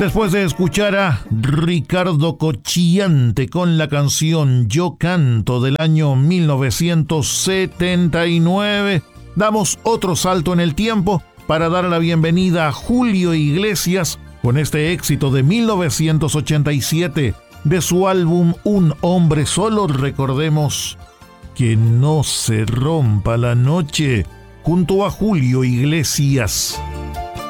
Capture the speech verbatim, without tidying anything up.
Después de escuchar a Ricardo Cocchiante con la canción Yo Canto del año mil novecientos setenta y nueve, damos otro salto en el tiempo para dar la bienvenida a Julio Iglesias con este éxito de mil novecientos ochenta y siete de su álbum Un Hombre Solo. Recordemos Que no se rompa la noche junto a Julio Iglesias.